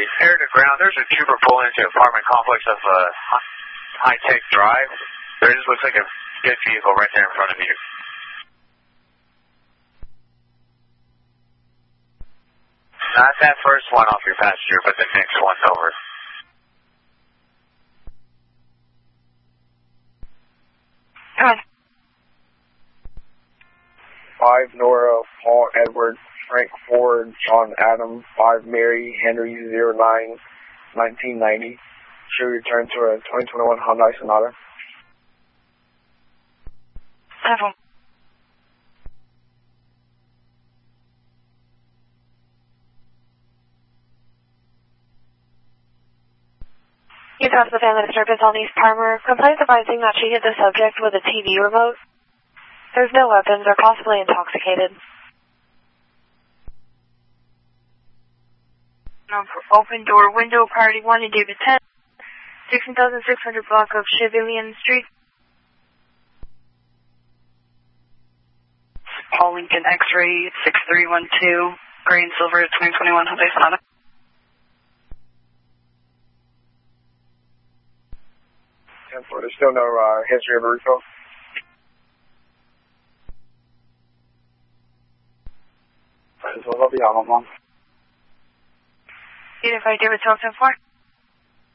air to ground. There's a trooper pulling into apartment complex of High Tech Drive. There just looks like a good vehicle right there in front of you. Not that first one off your passenger, but the next one's over. Come on. 5 Nora, Paul Edward, Frank Ford, John Adam, 5 Mary, Henry 09, 1990. Should return to a 2021 Hyundai Sonata. 7. You talked to the family service on East Palmer. Complaints advising that she hit the subject with a TV remote. There's no weapons or possibly intoxicated. Open door window, priority 1 in David 10, 16,600 block of Chevillian Street. Paul Lincoln X-ray 6312, gray and silver 2021 Hyundai Sonata. There's still no history of a refill. So I'll be on, Mom. 85 David 1274.